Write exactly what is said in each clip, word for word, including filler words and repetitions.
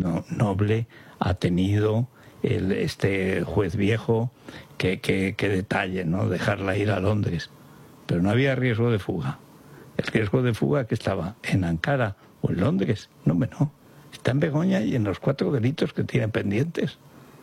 no, noble ha tenido el, este juez viejo, que, que, que detalle, ¿no? Dejarla ir a Londres. Pero no había riesgo de fuga. El riesgo de fuga que estaba en Ankara o en Londres. No, no. Está en Begoña y en los cuatro delitos que tiene pendientes.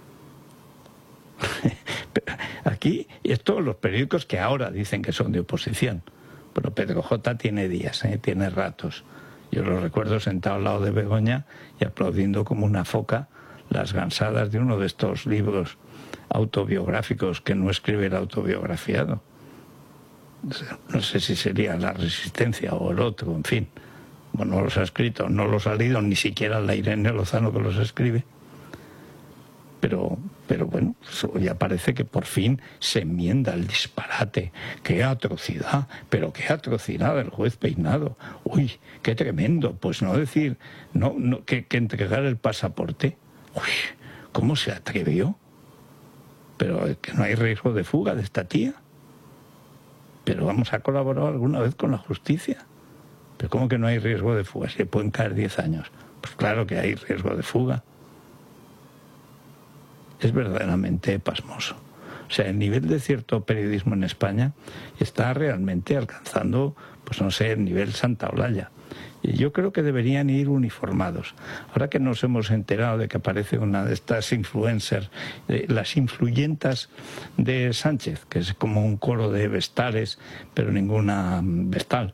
Aquí, y esto los periódicos que ahora dicen que son de oposición. Pero Pedro J. tiene días, ¿eh? Tiene ratos. Yo lo recuerdo sentado al lado de Begoña y aplaudiendo como una foca las gansadas de uno de estos libros autobiográficos que no escribe el autobiografiado. No sé si sería La Resistencia o el otro, en fin. Bueno, no los ha escrito, no los ha leído ni siquiera la Irene Lozano que los escribe. Pero, pero bueno, ya parece que por fin se enmienda el disparate. ¡Qué atrocidad! Pero qué atrocidad el juez Peinado. ¡Uy, qué tremendo! Pues no decir no, no que, que entregar el pasaporte. ¡Uy, cómo se atrevió! Pero que no hay riesgo de fuga de esta tía. Pero vamos, ¿ha colaborado alguna vez con la justicia? ¿Pero cómo que no hay riesgo de fuga? ¿Se pueden caer diez años? Pues claro que hay riesgo de fuga. Es verdaderamente pasmoso. O sea, el nivel de cierto periodismo en España está realmente alcanzando, pues no sé, el nivel Santa Olalla. Y yo creo que deberían ir uniformados. Ahora que nos hemos enterado de que aparece una de estas influencers, eh, las influyentas de Sánchez, que es como un coro de vestales, pero ninguna vestal,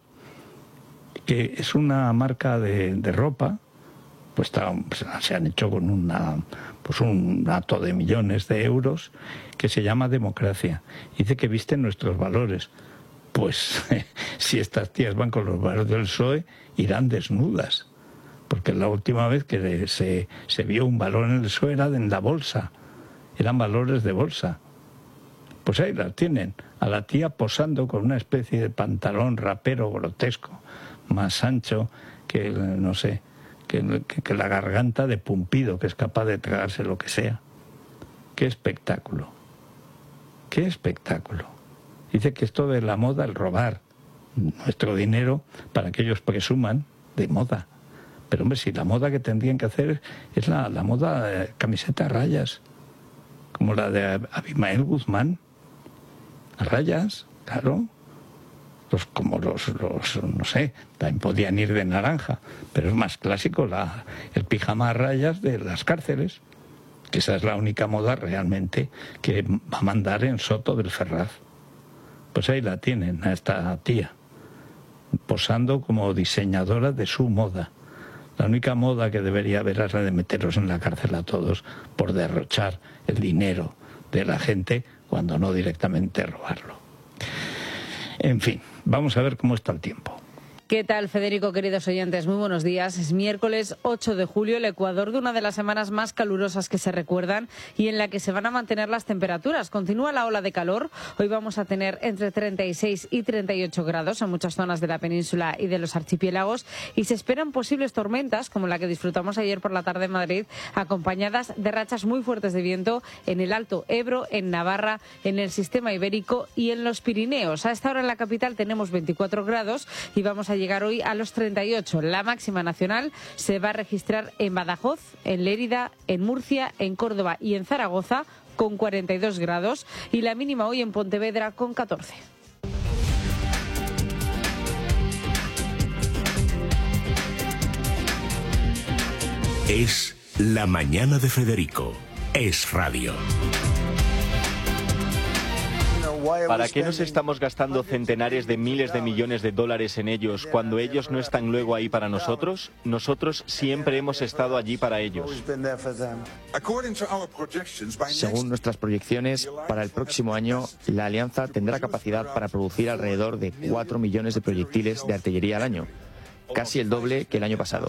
que es una marca de, de ropa, pues, está, pues se han hecho con una, pues un dato de millones de euros, que se llama Democracia. Dice que visten nuestros valores. Pues si estas tías van con los valores del P S O E, irán desnudas. Porque la última vez que se, se vio un valor en el P S O E era en la bolsa. Eran valores de bolsa. Pues ahí las tienen. A la tía posando con una especie de pantalón rapero grotesco, más ancho que, no sé, que, que, que la garganta de Pumpido, que es capaz de tragarse lo que sea. ¡Qué espectáculo! ¡Qué espectáculo! Dice que esto de la moda, el robar nuestro dinero para que ellos presuman de moda. Pero hombre, si la moda que tendrían que hacer es la, la moda de camiseta a rayas, como la de Abimael Guzmán. A rayas, claro. Los, como los, los, no sé, también podían ir de naranja, pero es más clásico la, el pijama a rayas de las cárceles, que esa es la única moda realmente que va a mandar en Soto del Ferraz. Pues ahí la tienen, a esta tía, posando como diseñadora de su moda. La única moda que debería haber es la de meteros en la cárcel a todos por derrochar el dinero de la gente, cuando no directamente robarlo. En fin, vamos a ver cómo está el tiempo. ¿Qué tal, Federico, queridos oyentes? Muy buenos días. Es miércoles ocho de julio, el Ecuador de una de las semanas más calurosas que se recuerdan y en la que se van a mantener las temperaturas. Continúa la ola de calor. Hoy vamos a tener entre treinta y seis y treinta y ocho grados en muchas zonas de la península y de los archipiélagos y se esperan posibles tormentas, como la que disfrutamos ayer por la tarde en Madrid, acompañadas de rachas muy fuertes de viento en el Alto Ebro, en Navarra, en el sistema ibérico y en los Pirineos. A esta hora en la capital tenemos veinticuatro grados y vamos a llegar hoy a los treinta y ocho. La máxima nacional se va a registrar en Badajoz, en Lérida, en Murcia, en Córdoba y en Zaragoza con cuarenta y dos grados y la mínima hoy en Pontevedra con catorce. Es la mañana de Federico. Es radio. ¿Para qué nos estamos gastando centenares de miles de millones de dólares en ellos cuando ellos no están luego ahí para nosotros? Nosotros siempre hemos estado allí para ellos. Según nuestras proyecciones, para el próximo año, la Alianza tendrá capacidad para producir alrededor de cuatro millones de proyectiles de artillería al año, casi el doble que el año pasado.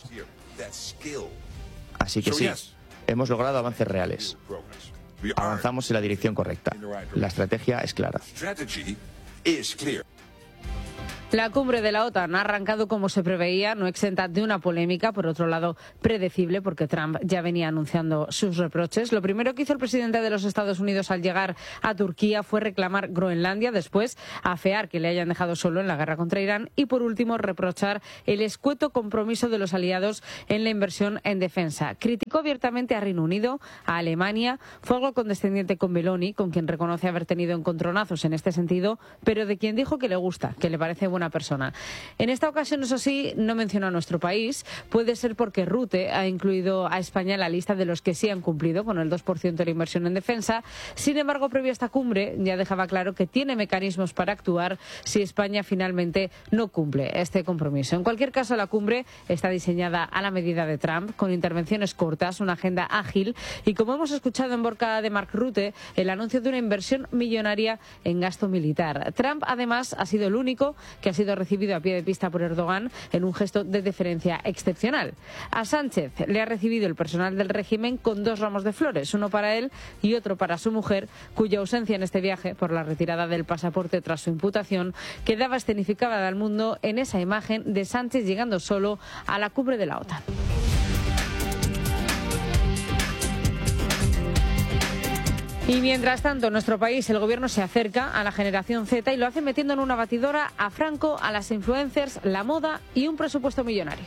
Así que sí, hemos logrado avances reales. Avanzamos en la dirección correcta. La estrategia es clara. La cumbre de la OTAN ha arrancado como se preveía, no exenta de una polémica, por otro lado predecible, porque Trump ya venía anunciando sus reproches. Lo primero que hizo el presidente de los Estados Unidos al llegar a Turquía fue reclamar Groenlandia, después afear que le hayan dejado solo en la guerra contra Irán y, por último, reprochar el escueto compromiso de los aliados en la inversión en defensa. Criticó abiertamente a Reino Unido, a Alemania, fue algo condescendiente con Meloni, con quien reconoce haber tenido encontronazos en este sentido, pero de quien dijo que le gusta, que le parece buena persona. En esta ocasión, eso sí, no mencionó a nuestro país. Puede ser porque Rutte ha incluido a España en la lista de los que sí han cumplido con el dos por ciento de la inversión en defensa. Sin embargo, previo a esta cumbre, ya dejaba claro que tiene mecanismos para actuar si España finalmente no cumple este compromiso. En cualquier caso, la cumbre está diseñada a la medida de Trump, con intervenciones cortas, una agenda ágil y, como hemos escuchado en boca de Mark Rutte, el anuncio de una inversión millonaria en gasto militar. Trump, además, ha sido el único que ha sido recibido a pie de pista por Erdogan en un gesto de deferencia excepcional. A Sánchez le ha recibido el personal del régimen con dos ramos de flores, uno para él y otro para su mujer, cuya ausencia en este viaje por la retirada del pasaporte tras su imputación quedaba escenificada al mundo en esa imagen de Sánchez llegando solo a la cumbre de la OTAN. Y mientras tanto, en nuestro país el gobierno se acerca a la generación Z y lo hace metiendo en una batidora a Franco, a las influencers, la moda y un presupuesto millonario.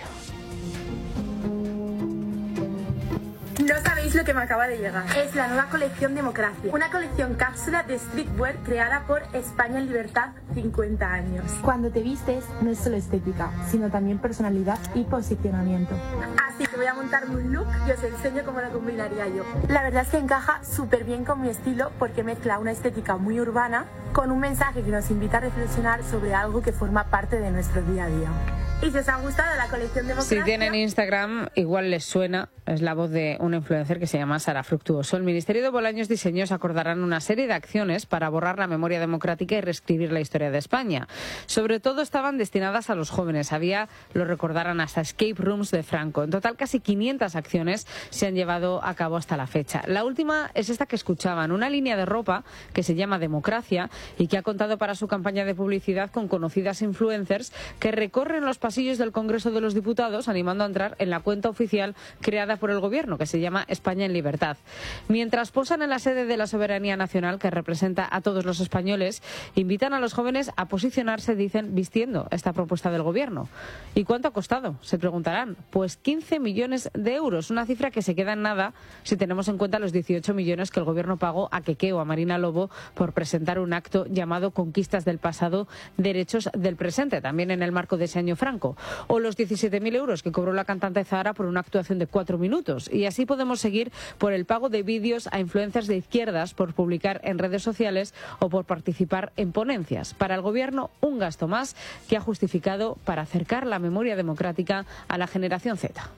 No sabéis lo que me acaba de llegar. Es la nueva colección Democracia. Una colección cápsula de streetwear creada por España en Libertad cincuenta años. Cuando te vistes no es solo estética, sino también personalidad y posicionamiento. Así que voy a montarme un look y os enseño cómo lo combinaría yo. La verdad es que encaja súper bien con mi estilo porque mezcla una estética muy urbana con un mensaje que nos invita a reflexionar sobre algo que forma parte de nuestro día a día. Y si os ha gustado la colección Democracia... Si tienen Instagram, igual les suena, es la voz de una influencer que se llama Sara Fructuoso. El Ministerio de Bolaños Diseños acordarán una serie de acciones para borrar la memoria democrática y reescribir la historia de España. Sobre todo estaban destinadas a los jóvenes. Había, lo recordarán, hasta escape rooms de Franco. En total, casi quinientas acciones se han llevado a cabo hasta la fecha. La última es esta que escuchaban, una línea de ropa que se llama Democracia y que ha contado para su campaña de publicidad con conocidas influencers que recorren los pasillos del Congreso de los Diputados animando a entrar en la cuenta oficial creada por el Gobierno, que se llama España en Libertad. Mientras posan en la sede de la soberanía nacional, que representa a todos los españoles, invitan a los jóvenes a posicionarse, dicen, vistiendo esta propuesta del Gobierno. ¿Y cuánto ha costado? Se preguntarán. Pues quince millones de euros, una cifra que se queda en nada si tenemos en cuenta los dieciocho millones que el Gobierno pagó a Keke o a Marina Lobo por presentar un acto llamado Conquistas del Pasado, Derechos del Presente, también en el marco de ese año Franco. O los diecisiete mil euros que cobró la cantante Zahara por una actuación de cuatro minutos. Y así podemos seguir por el pago de vídeos a influencers de izquierdas por publicar en redes sociales o por participar en ponencias. Para el Gobierno, un gasto más que ha justificado para acercar la memoria democrática a la generación Z.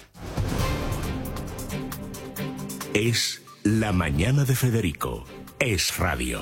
Es la mañana de Federico. Es radio.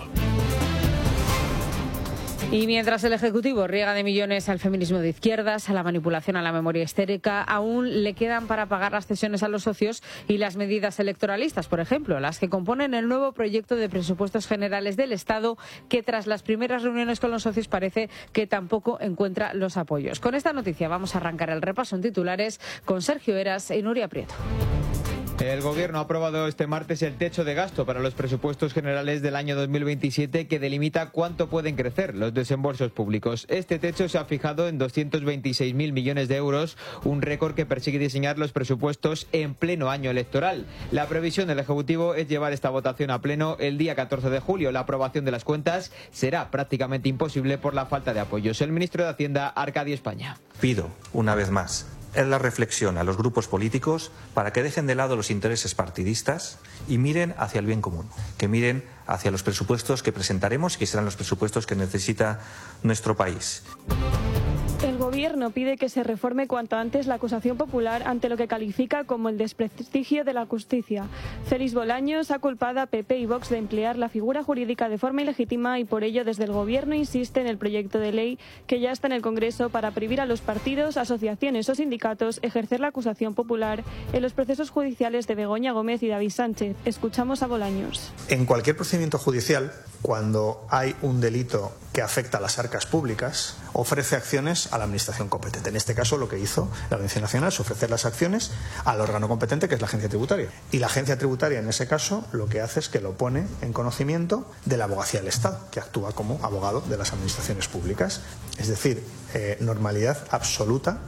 Y mientras el Ejecutivo riega de millones al feminismo de izquierdas, a la manipulación a la memoria histérica, aún le quedan para pagar las cesiones a los socios y las medidas electoralistas, por ejemplo, las que componen el nuevo proyecto de presupuestos generales del Estado, que tras las primeras reuniones con los socios parece que tampoco encuentra los apoyos. Con esta noticia vamos a arrancar el repaso en titulares con Sergio Eras y Nuria Prieto. El Gobierno ha aprobado este martes el techo de gasto para los presupuestos generales del año dos mil veintisiete, que delimita cuánto pueden crecer los desembolsos públicos. Este techo se ha fijado en doscientos veintiséis mil millones de euros, un récord que persigue diseñar los presupuestos en pleno año electoral. La previsión del Ejecutivo es llevar esta votación a pleno el día catorce de julio. La aprobación de las cuentas será prácticamente imposible por la falta de apoyos. El ministro de Hacienda, Arcadio España. Pido, una vez más, es la reflexión a los grupos políticos para que dejen de lado los intereses partidistas y miren hacia el bien común, que miren hacia los presupuestos que presentaremos y que serán los presupuestos que necesita nuestro país. El Gobierno pide que se reforme cuanto antes la acusación popular ante lo que califica como el desprestigio de la justicia. Félix Bolaños ha culpado a P P y Vox de emplear la figura jurídica de forma ilegítima y por ello desde el Gobierno insiste en el proyecto de ley que ya está en el Congreso para prohibir a los partidos, asociaciones o sindicatos ejercer la acusación popular en los procesos judiciales de Begoña Gómez y David Sánchez. Escuchamos a Bolaños. En cualquier procedimiento judicial, cuando hay un delito que afecta a las arcas públicas, ofrece acciones a la administración competente. En este caso, lo que hizo la Audiencia Nacional es ofrecer las acciones al órgano competente, que es la Agencia Tributaria. Y la Agencia Tributaria, en ese caso, lo que hace es que lo pone en conocimiento de la Abogacía del Estado, que actúa como abogado de las administraciones públicas. Es decir, eh, normalidad absoluta.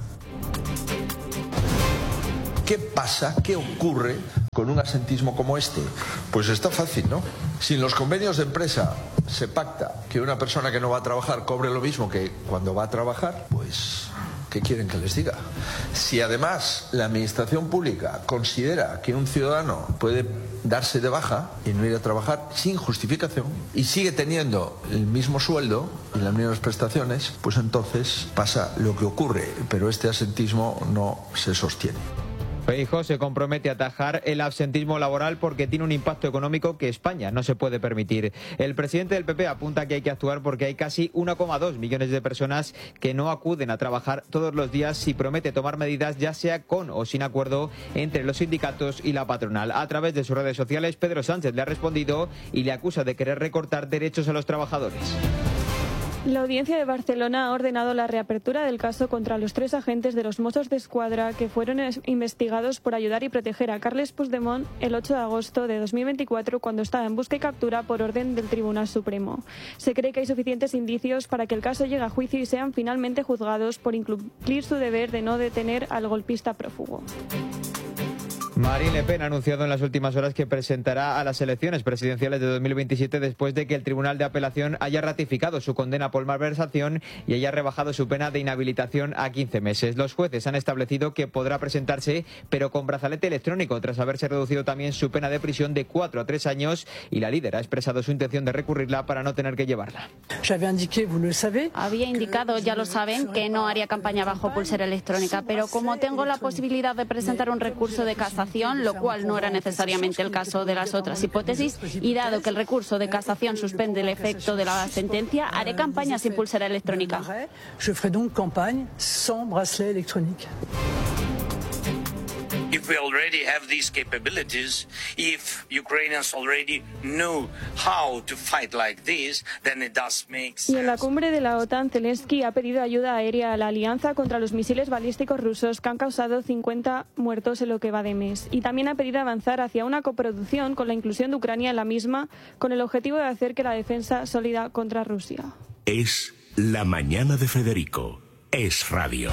¿Qué pasa? ¿Qué ocurre con un asentismo como este? Pues está fácil, ¿no? Si en los convenios de empresa se pacta que una persona que no va a trabajar cobre lo mismo que cuando va a trabajar, pues ¿qué quieren que les diga? Si además la administración pública considera que un ciudadano puede darse de baja y no ir a trabajar sin justificación y sigue teniendo el mismo sueldo y las mismas prestaciones, pues entonces pasa lo que ocurre, pero este asentismo no se sostiene. Feijóo se compromete a atajar el absentismo laboral porque tiene un impacto económico que España no se puede permitir. El presidente del P P apunta que hay que actuar porque hay casi uno coma dos millones de personas que no acuden a trabajar todos los días y promete tomar medidas ya sea con o sin acuerdo entre los sindicatos y la patronal. A través de sus redes sociales, Pedro Sánchez le ha respondido y le acusa de querer recortar derechos a los trabajadores. La Audiencia de Barcelona ha ordenado la reapertura del caso contra los tres agentes de los Mossos d'Esquadra que fueron investigados por ayudar y proteger a Carles Puigdemont el ocho de agosto de dos mil veinticuatro cuando estaba en busca y captura por orden del Tribunal Supremo. Se cree que hay suficientes indicios para que el caso llegue a juicio y sean finalmente juzgados por incumplir su deber de no detener al golpista prófugo. Marine Le Pen ha anunciado en las últimas horas que presentará a las elecciones presidenciales de dos mil veintisiete después de que el Tribunal de Apelación haya ratificado su condena por malversación y haya rebajado su pena de inhabilitación a quince meses. Los jueces han establecido que podrá presentarse, pero con brazalete electrónico, tras haberse reducido también su pena de prisión de cuatro a tres años, y la líder ha expresado su intención de recurrirla para no tener que llevarla. Había indicado, ya lo saben, que no haría campaña bajo pulsera electrónica, pero como tengo la posibilidad de presentar un recurso de casación, lo cual no era necesariamente el caso de las otras hipótesis, y dado que el recurso de casación suspende el efecto de la sentencia, haré campaña sin pulsera electrónica. Je ferai donc campagne sans bracelet électronique. If we already have these capabilities, if Ukrainians already know how to fight like this, then it does make sense. Y en la cumbre de la OTAN, Zelensky ha pedido ayuda aérea a la alianza contra los misiles balísticos rusos que han causado cincuenta muertos en lo que va de mes. Y también ha pedido avanzar hacia una coproducción con la inclusión de Ucrania en la misma, con el objetivo de hacer que la defensa sólida contra Rusia. Es la mañana de Federico. Es radio.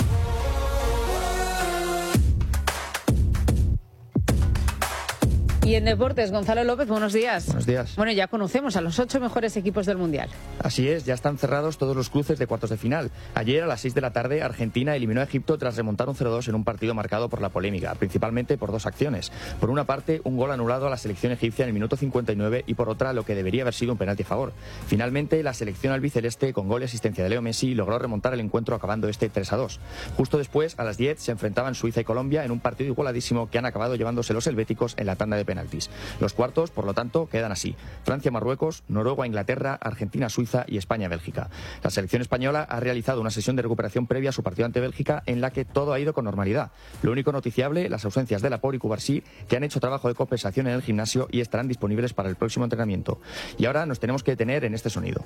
Y en deportes, Gonzalo López, buenos días. Buenos días. Bueno, ya conocemos a los ocho mejores equipos del Mundial. Así es, ya están cerrados todos los cruces de cuartos de final. Ayer a las seis de la tarde, Argentina eliminó a Egipto tras remontar un cero dos en un partido marcado por la polémica, principalmente por dos acciones. Por una parte, un gol anulado a la selección egipcia en el minuto cincuenta y nueve y por otra, lo que debería haber sido un penalti a favor. Finalmente, la selección albiceleste, con gol y asistencia de Leo Messi, logró remontar el encuentro acabando este tres a dos. Justo después, a las diez, se enfrentaban Suiza y Colombia en un partido igualadísimo que han acabado llevándose los helvéticos en la tanda de penaltis. Los cuartos, por lo tanto, quedan así: Francia-Marruecos, Noruega-Inglaterra, Argentina-Suiza y España-Bélgica. La selección española ha realizado una sesión de recuperación previa a su partido ante Bélgica en la que todo ha ido con normalidad. Lo único noticiable, las ausencias de Laporte y Cubarsí, que han hecho trabajo de compensación en el gimnasio y estarán disponibles para el próximo entrenamiento. Y ahora nos tenemos que detener en este sonido.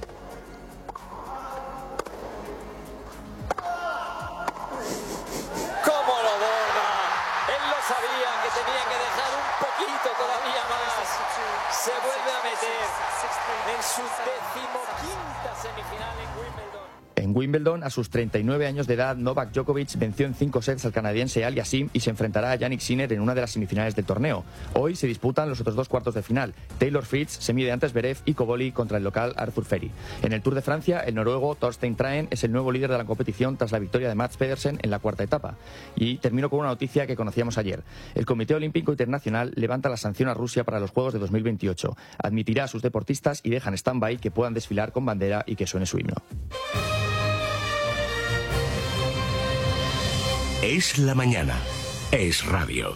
Se vuelve a meter en su decimoquinta semifinal en Wimbledon. En Wimbledon, a sus treinta y nueve años de edad, Novak Djokovic venció en cinco sets al canadiense Aliassime y se enfrentará a Jannik Sinner en una de las semifinales del torneo. Hoy se disputan los otros dos cuartos de final. Taylor Fritz se mide ante Zverev y Cobolli contra el local Arthur Ferry. En el Tour de Francia, el noruego Thorstein Traen es el nuevo líder de la competición tras la victoria de Mats Pedersen en la cuarta etapa. Y termino con una noticia que conocíamos ayer. El Comité Olímpico Internacional levanta la sanción a Rusia para los Juegos de dos mil veintiocho. Admitirá a sus deportistas y deja en stand-by que puedan desfilar con bandera y que suene su himno. Es la mañana. Es radio.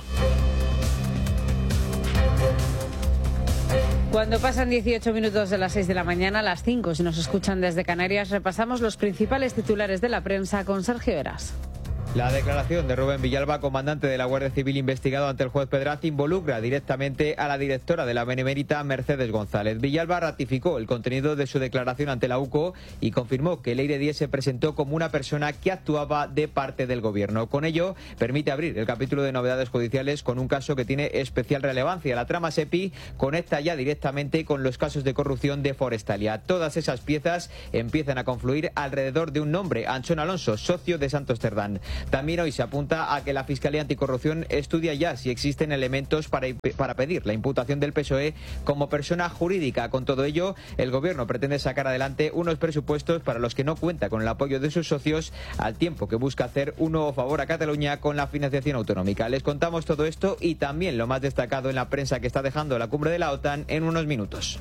Cuando pasan dieciocho minutos de las seis de la mañana, a las cinco, si nos escuchan desde Canarias, repasamos los principales titulares de la prensa con Sergio Eras. La declaración de Rubén Villalba, comandante de la Guardia Civil investigado ante el juez Pedraz, involucra directamente a la directora de la Benemérita, Mercedes González. Villalba ratificó el contenido de su declaración ante la U C O y confirmó que Leire Díez se presentó como una persona que actuaba de parte del gobierno. Con ello, permite abrir el capítulo de novedades judiciales con un caso que tiene especial relevancia. La trama SEPI conecta ya directamente con los casos de corrupción de Forestalia. Todas esas piezas empiezan a confluir alrededor de un nombre, Anchón Alonso, socio de Santos Cerdán. También hoy se apunta a que la Fiscalía Anticorrupción estudia ya si existen elementos para, para pedir la imputación del P S O E como persona jurídica. Con todo ello, el Gobierno pretende sacar adelante unos presupuestos para los que no cuenta con el apoyo de sus socios, al tiempo que busca hacer un nuevo favor a Cataluña con la financiación autonómica. Les contamos todo esto y también lo más destacado en la prensa que está dejando la cumbre de la OTAN en unos minutos.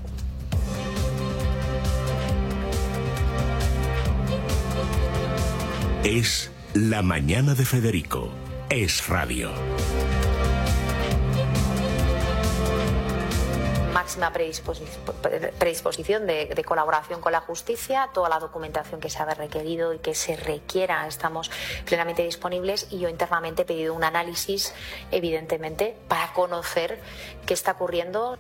Es La Mañana de Federico. Es Radio. Máxima predisposición de, de colaboración con la justicia, toda la documentación que se ha requerido y que se requiera, estamos plenamente disponibles, y yo internamente he pedido un análisis, evidentemente, para conocer qué está ocurriendo.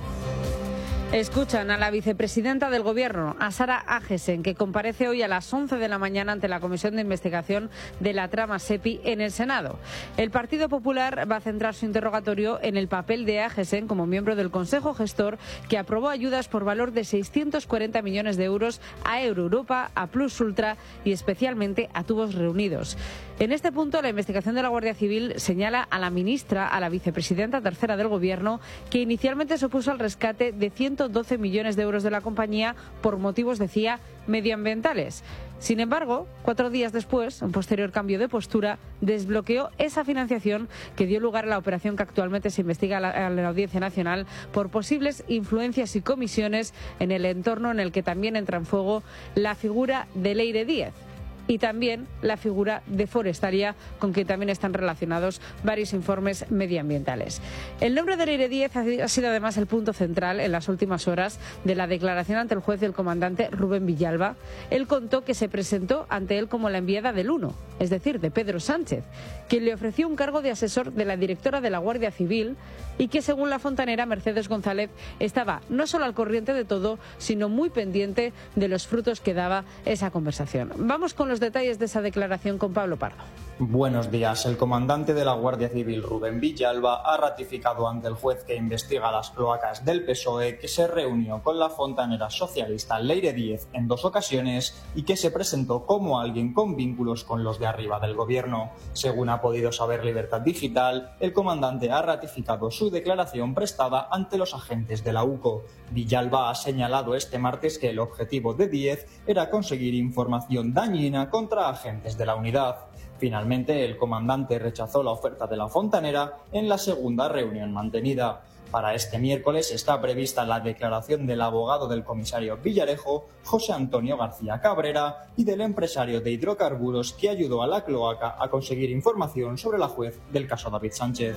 Escuchan a la vicepresidenta del Gobierno, a Sara Agesen, que comparece hoy a las once de la mañana ante la Comisión de Investigación de la trama SEPI en el Senado. El Partido Popular va a centrar su interrogatorio en el papel de Agesen como miembro del Consejo Gestor, que aprobó ayudas por valor de seiscientos cuarenta millones de euros a Euroeuropa, a Plus Ultra y especialmente a Tubos Reunidos. En este punto, la investigación de la Guardia Civil señala a la ministra, a la vicepresidenta tercera del Gobierno, que inicialmente se opuso al rescate de ciento doce millones de euros de la compañía por motivos, decía, medioambientales. Sin embargo, cuatro días después, un posterior cambio de postura, desbloqueó esa financiación que dio lugar a la operación que actualmente se investiga a la Audiencia Nacional por posibles influencias y comisiones en el entorno en el que también entra en fuego la figura de Leire Díez y también la figura de Forestalia, con que también están relacionados varios informes medioambientales. El nombre de Leire Díez ha sido además el punto central en las últimas horas de la declaración ante el juez del comandante Rubén Villalba. Él contó que se presentó ante él como la enviada del uno, es decir, de Pedro Sánchez, quien le ofreció un cargo de asesor de la directora de la Guardia Civil y que, según la fontanera Mercedes González, estaba no solo al corriente de todo, sino muy pendiente de los frutos que daba esa conversación. Vamos con los detalles de esa declaración con Pablo Pardo. Buenos días. El comandante de la Guardia Civil, Rubén Villalba, ha ratificado ante el juez que investiga las cloacas del P S O E que se reunió con la fontanera socialista Leire Díez en dos ocasiones y que se presentó como alguien con vínculos con los de arriba del gobierno. Según ha podido saber Libertad Digital, el comandante ha ratificado su declaración prestada ante los agentes de la U C O. Villalba ha señalado este martes que el objetivo de Díez era conseguir información dañina contra agentes de la unidad. Finalmente, el comandante rechazó la oferta de la fontanera en la segunda reunión mantenida. Para este miércoles está prevista la declaración del abogado del comisario Villarejo, José Antonio García Cabrera, y del empresario de hidrocarburos que ayudó a la cloaca a conseguir información sobre la juez del caso David Sánchez.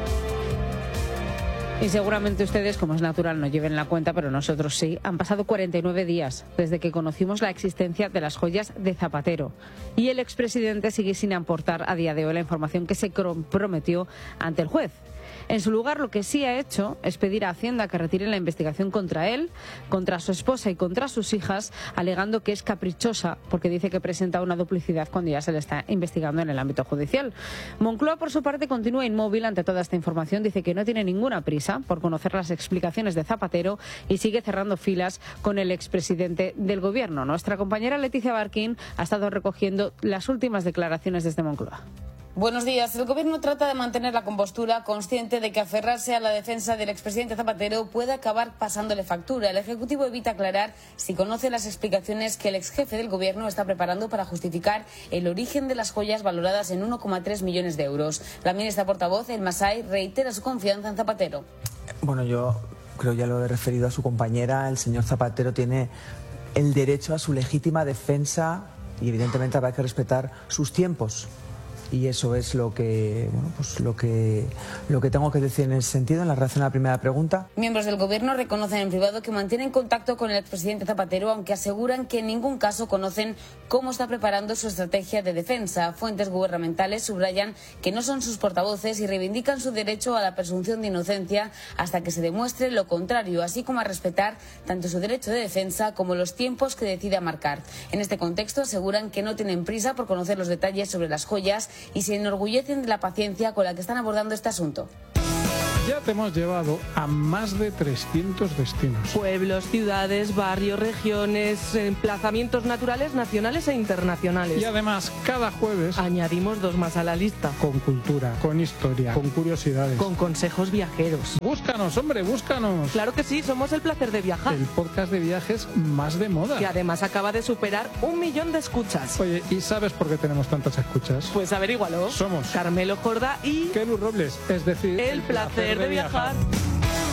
Y seguramente ustedes, como es natural, no lleven la cuenta, pero nosotros sí. Han pasado cuarenta y nueve días desde que conocimos la existencia de las joyas de Zapatero. Y el expresidente sigue sin aportar a día de hoy la información que se comprometió ante el juez. En su lugar, lo que sí ha hecho es pedir a Hacienda que retire la investigación contra él, contra su esposa y contra sus hijas, alegando que es caprichosa porque dice que presenta una duplicidad cuando ya se le está investigando en el ámbito judicial. Moncloa, por su parte, continúa inmóvil ante toda esta información. Dice que no tiene ninguna prisa por conocer las explicaciones de Zapatero y sigue cerrando filas con el expresidente del Gobierno. Nuestra compañera Leticia Barquín ha estado recogiendo las últimas declaraciones desde Moncloa. Buenos días. El Gobierno trata de mantener la compostura, consciente de que aferrarse a la defensa del expresidente Zapatero puede acabar pasándole factura. El Ejecutivo evita aclarar si conoce las explicaciones que el exjefe del Gobierno está preparando para justificar el origen de las joyas valoradas en uno coma tres millones de euros. La ministra portavoz, El Masai, reitera su confianza en Zapatero. Bueno, yo creo ya lo he referido a su compañera. El señor Zapatero tiene el derecho a su legítima defensa y evidentemente habrá que respetar sus tiempos. y eso es lo que, bueno, pues lo que, lo que tengo que decir en ese sentido, en la relación a la primera pregunta. Miembros del Gobierno reconocen en privado que mantienen contacto con el expresidente Zapatero, aunque aseguran que en ningún caso conocen cómo está preparando su estrategia de defensa. Fuentes gubernamentales subrayan que no son sus portavoces y reivindican su derecho a la presunción de inocencia hasta que se demuestre lo contrario, así como a respetar tanto su derecho de defensa como los tiempos que decida marcar. En este contexto aseguran que no tienen prisa por conocer los detalles sobre las joyas y se enorgullecen de la paciencia con la que están abordando este asunto. Ya te hemos llevado a más de trescientos destinos. Pueblos, ciudades, barrios, regiones, emplazamientos naturales nacionales e internacionales. Y además, cada jueves añadimos dos más a la lista. Con cultura, con historia, con curiosidades. Con consejos viajeros. Búscanos, hombre, búscanos. Claro que sí, somos El Placer de Viajar. El podcast de viajes más de moda. Y además acaba de superar un millón de escuchas. Oye, ¿y sabes por qué tenemos tantas escuchas? Pues averígualo. Somos Carmelo Jorda y Kelu Robles, es decir, El, el placer, placer de viajar. viajar.